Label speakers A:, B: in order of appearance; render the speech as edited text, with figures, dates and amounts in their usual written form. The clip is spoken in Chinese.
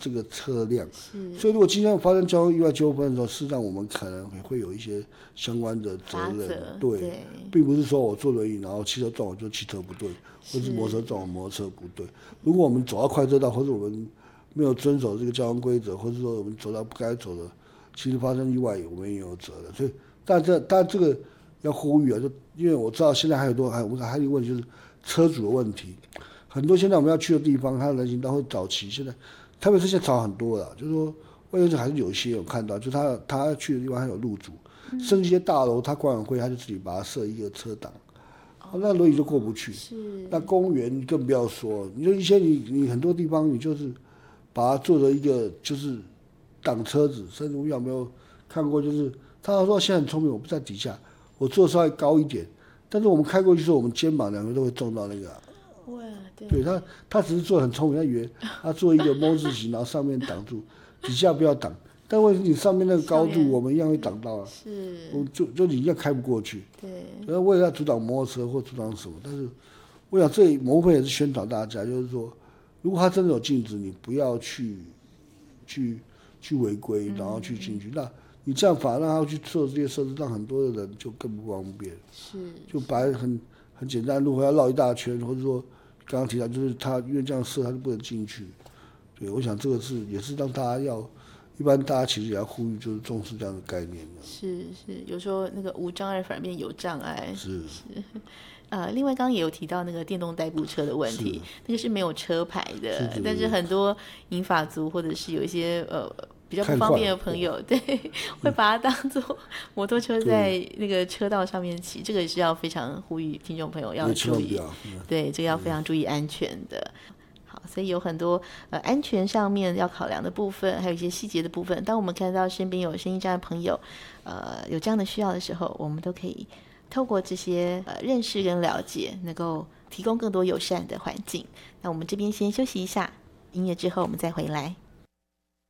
A: 这个车辆。所以如果今天发生交通意外纠纷的时候，事实上我们可能会有一些相关的责任。对，并不是说我坐轮椅然后汽车撞我就汽车不对，或是摩托车撞我摩托车不对。如果我们走到快车道，或者我们没有遵守这个交通规则，或者说我们走到不该走的，其实发生意外我们也有责任。所以但这个要呼吁啊，就因为我知道现在还有一个问题就是车主的问题。很多现在我们要去的地方，它的人行道会早期，现在特别是现在早很多了，就是说，为什还是有一些有看到，就是他去的地方还有路主，甚至一些大楼，他管委会他就自己把它设一个车档，那轮椅就过不去。那公园更不要说，你就一些你很多地方你就是把它做了一个就是挡车子，甚至我有没有看过，就是他说现在很聪明，我不在底下，我坐稍微高一点，但是我们开过去的时候，我们肩膀两个都会撞到那个。对他只是做得很聪明，他以为他做一个 “M” 字形，然后上面挡住，底下不要挡。但问题你上面那个高度，我们一样会挡到啊。就你一样开不过去。对。然后为了要阻挡摩托车或阻挡什么，但是我想这某部分也是宣导大家，就是说，如果他真的有禁止，你不要去违规，然后去进去。那你这样反而让他去做这些设施，让很多的人就更不方便。就把很简单的路要绕一大圈，或者说。刚刚提到，就是他因为这样设，他就不能进去。对，我想这个也是让大家一般大家其实也要呼吁，就是重视这样的概念。
B: 是，有时候那个无障碍反而变有障碍。另外刚刚也有提到那个电动代步车的问题，那个是没有车牌的，但是很多银发族或者是有一些比较不方便的朋友，对，会把它当作摩托车在那个车道上面骑，这个也是要非常呼吁听众朋友要注意，对，这个要非常注意安全的。好，所以有很多安全上面要考量的部分，还有一些细节的部分。当我们看到身边有身心障碍朋友，有这样的需要的时候，我们都可以透过这些认识跟了解，能够提供更多友善的环境。那我们这边先休息一下，音乐之后我们再回来。